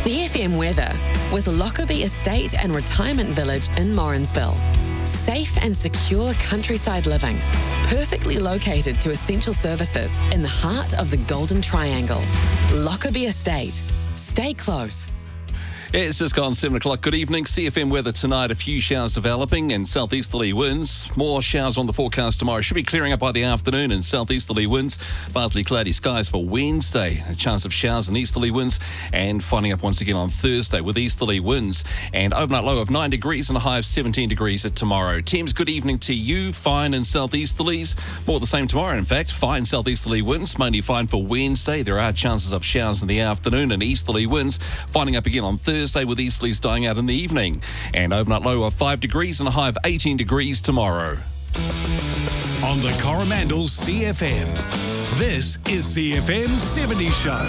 CFM weather with Lockerbie Estate and Retirement Village in Morrinsville. Safe and secure countryside living, perfectly located to essential services in the heart of the Golden Triangle. Lockerbie Estate. Stay close. It's just gone 7 o'clock. Good evening. CFM weather tonight. A few showers developing and southeasterly winds. More showers on the forecast tomorrow. Should be clearing up by the afternoon and southeasterly winds. Partly cloudy skies for Wednesday. A chance of showers and easterly winds. And finding up once again on Thursday with easterly winds. And overnight low of 9 degrees and a high of 17 degrees at tomorrow. Thames, good evening to you. Fine and southeasterlies. More the same tomorrow, in fact. Fine southeasterly winds. Mainly fine for Wednesday. There are chances of showers in the afternoon and easterly winds. Finding up again on Thursday with easterlies dying out in the evening. And overnight low of 5 degrees and a high of 18 degrees tomorrow. On the Coromandel CFM, this is CFM 70 Show.